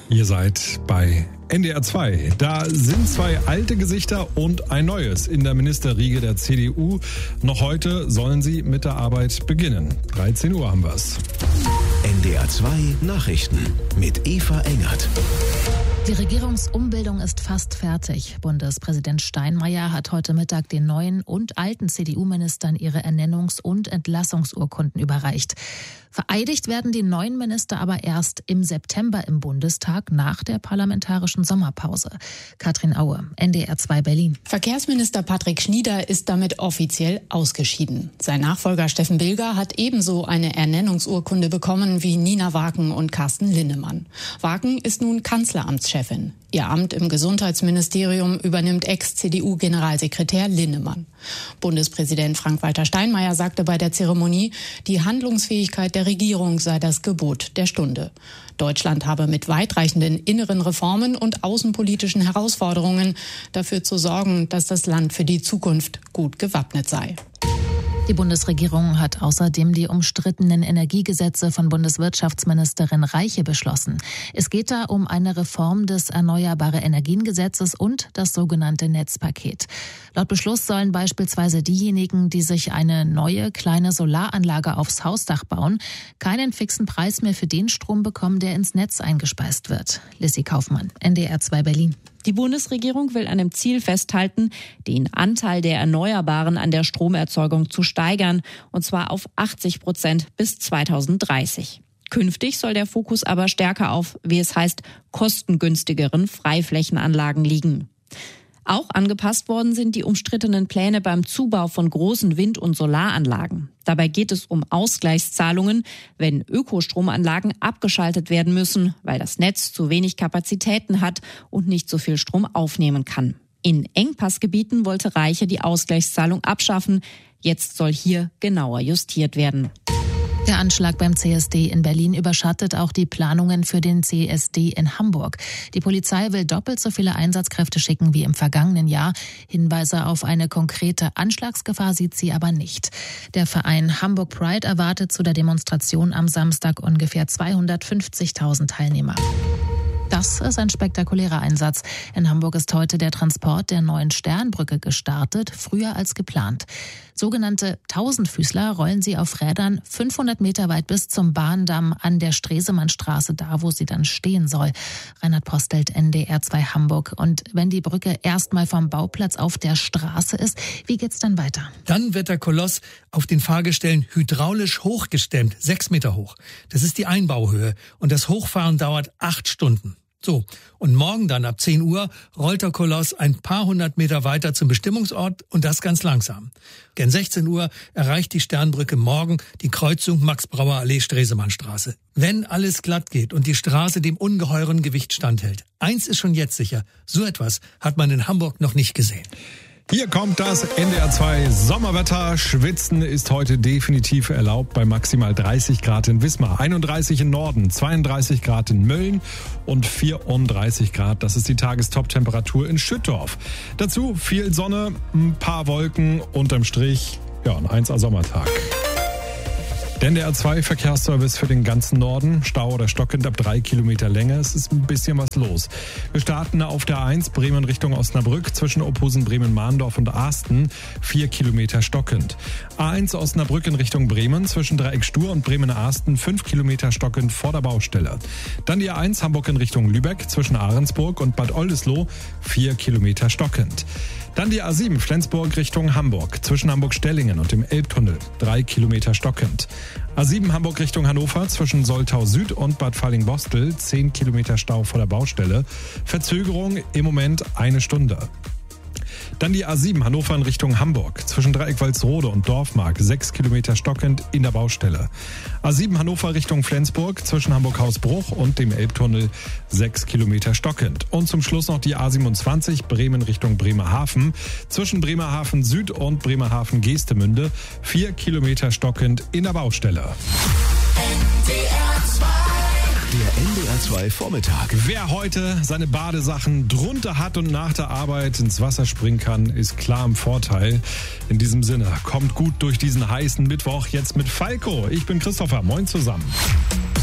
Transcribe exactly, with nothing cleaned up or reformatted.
Ihr seid bei N D R zwei. Da sind zwei alte Gesichter und ein neues in der Ministerriege der C D U. Noch heute sollen sie mit der Arbeit beginnen. dreizehn Uhr haben wir's. N D R zwei Nachrichten mit Eva Engert. Die Regierungsumbildung ist fast fertig. Bundespräsident Steinmeier hat heute Mittag den neuen und alten C D U-Ministern ihre Ernennungs- und Entlassungsurkunden überreicht. Vereidigt werden die neuen Minister aber erst im September im Bundestag nach der parlamentarischen Sommerpause. Katrin Aue, N D R zwei Berlin. Verkehrsminister Patrick Schnieder ist damit offiziell ausgeschieden. Sein Nachfolger Steffen Bilger hat ebenso eine Ernennungsurkunde bekommen wie Nina Waken und Carsten Linnemann. Waken ist nun Kanzleramtschefin. Ihr Amt im Gesundheitsministerium übernimmt Ex-C D U-Generalsekretär Linnemann. Bundespräsident Frank-Walter Steinmeier sagte bei der Zeremonie, die Handlungsfähigkeit der Regierung sei das Gebot der Stunde. Deutschland habe mit weitreichenden inneren Reformen und außenpolitischen Herausforderungen dafür zu sorgen, dass das Land für die Zukunft gut gewappnet sei. Die Bundesregierung hat außerdem die umstrittenen Energiegesetze von Bundeswirtschaftsministerin Reiche beschlossen. Es geht da um eine Reform des Erneuerbare-Energien-Gesetzes und das sogenannte Netzpaket. Laut Beschluss sollen beispielsweise diejenigen, die sich eine neue kleine Solaranlage aufs Hausdach bauen, keinen fixen Preis mehr für den Strom bekommen, der ins Netz eingespeist wird. Lissy Kaufmann, N D R zwei Berlin. Die Bundesregierung will an dem Ziel festhalten, den Anteil der Erneuerbaren an der Stromerzeugung zu steigern, und zwar auf achtzig Prozent bis zweitausenddreißig. Künftig soll der Fokus aber stärker auf, wie es heißt, kostengünstigeren Freiflächenanlagen liegen. Auch angepasst worden sind die umstrittenen Pläne beim Zubau von großen Wind- und Solaranlagen. Dabei geht es um Ausgleichszahlungen, wenn Ökostromanlagen abgeschaltet werden müssen, weil das Netz zu wenig Kapazitäten hat und nicht so viel Strom aufnehmen kann. In Engpassgebieten wollte Reiche die Ausgleichszahlung abschaffen. Jetzt soll hier genauer justiert werden. Der Anschlag beim C S D in Berlin überschattet auch die Planungen für den C S D in Hamburg. Die Polizei will doppelt so viele Einsatzkräfte schicken wie im vergangenen Jahr. Hinweise auf eine konkrete Anschlagsgefahr sieht sie aber nicht. Der Verein Hamburg Pride erwartet zu der Demonstration am Samstag ungefähr zweihundertfünfzigtausend Teilnehmer. Das ist ein spektakulärer Einsatz. In Hamburg ist heute der Transport der neuen Sternbrücke gestartet, früher als geplant. Sogenannte Tausendfüßler rollen sie auf Rädern fünfhundert Meter weit bis zum Bahndamm an der Stresemannstraße, da wo sie dann stehen soll. Reinhard Postelt, N D R zwei Hamburg. Und wenn die Brücke erstmal vom Bauplatz auf der Straße ist, wie geht's dann weiter? Dann wird der Koloss auf den Fahrgestellen hydraulisch hochgestemmt, sechs Meter hoch. Das ist die Einbauhöhe und das Hochfahren dauert acht Stunden. So, und morgen dann ab zehn Uhr rollt der Koloss ein paar hundert Meter weiter zum Bestimmungsort und das ganz langsam. Gegen sechzehn Uhr erreicht die Sternbrücke morgen die Kreuzung Max-Brauer-Allee-Stresemannstraße. Wenn alles glatt geht und die Straße dem ungeheuren Gewicht standhält. Eins ist schon jetzt sicher, so etwas hat man in Hamburg noch nicht gesehen. Hier kommt das N D R zwei Sommerwetter. Schwitzen ist heute definitiv erlaubt bei maximal dreißig Grad in Wismar, einunddreißig in Norden, zweiunddreißig Grad in Mölln und vierunddreißig Grad. Das ist die Tagestop-Temperatur in Schüttorf. Dazu viel Sonne, ein paar Wolken, unterm Strich ja, ein eins A Sommertag. Der N D R zwei Verkehrsservice für den ganzen Norden. Stau oder stockend ab drei Kilometer Länge. Es ist ein bisschen was los. Wir starten auf der eins Bremen Richtung Osnabrück zwischen Ophusen, Bremen-Mahndorf und Asten. vier Kilometer stockend. A eins Osnabrück in Richtung Bremen zwischen Dreieck Stur und Bremen-Asten. fünf Kilometer stockend vor der Baustelle. Dann die A eins Hamburg in Richtung Lübeck zwischen Ahrensburg und Bad Oldesloe. vier Kilometer stockend. Dann die A sieben Flensburg Richtung Hamburg zwischen Hamburg-Stellingen und dem Elbtunnel. drei Kilometer stockend. A sieben Hamburg Richtung Hannover zwischen Soltau Süd und Bad Falling-Bostel. zehn Kilometer Stau vor der Baustelle. Verzögerung im Moment eine Stunde. Dann die A sieben Hannover in Richtung Hamburg zwischen Dreieck-Walsrode und Dorfmark. sechs Kilometer stockend in der Baustelle. A sieben Hannover Richtung Flensburg zwischen Hamburg-Hausbruch und dem Elbtunnel. sechs Kilometer stockend. Und zum Schluss noch die A siebenundzwanzig Bremen Richtung Bremerhaven zwischen Bremerhaven Süd und Bremerhaven Geestemünde. vier Kilometer stockend in der Baustelle. Der N D R zwei Vormittag. Wer heute seine Badesachen drunter hat und nach der Arbeit ins Wasser springen kann, ist klar im Vorteil. In diesem Sinne, kommt gut durch diesen heißen Mittwoch jetzt mit Falco. Ich bin Christopher. Moin zusammen.